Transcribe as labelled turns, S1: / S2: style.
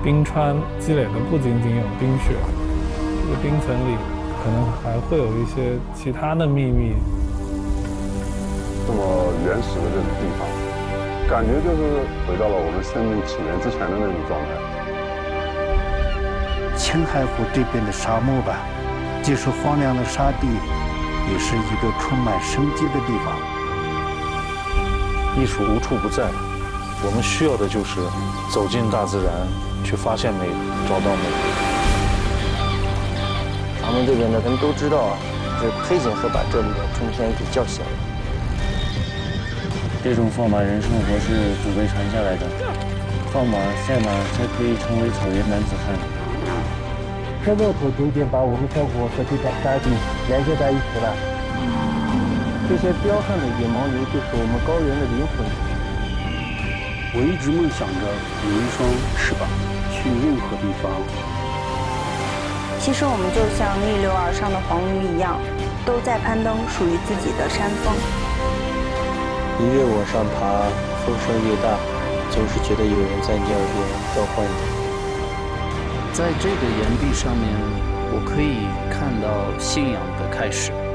S1: 冰川积累的不仅仅有冰雪，这个冰层里可能还会有一些其他的秘密。
S2: 这么原始的这种地方，感觉就是回到了我们生命起源之前的那种状态。
S3: 青海湖这边的沙漠吧，既是荒凉的沙地，也是一个充满生机的地方。
S4: 艺术无处不在，我们需要的就是走进大自然，去发现美，找到美。
S5: 咱们这边的人都知道啊，这黑井河把这里的春天给叫醒了。
S6: 这种放马人生活是祖辈传下来的，放马赛马才可以成为草原男子汉。
S7: 这骆驼渐渐把我们生活和这片大地连接在一起了。这些彪悍的野牦牛就是我们高原的灵魂。
S8: 我一直梦想着有一双翅膀，去任何地方。
S9: 其实我们就像逆流而上的黄鱼一样，都在攀登属于自己的山峰。
S5: 你越往上爬，风声越大，总是觉得有人在你耳边召唤你。
S3: 在这个岩壁上面，我可以看到信仰的开始。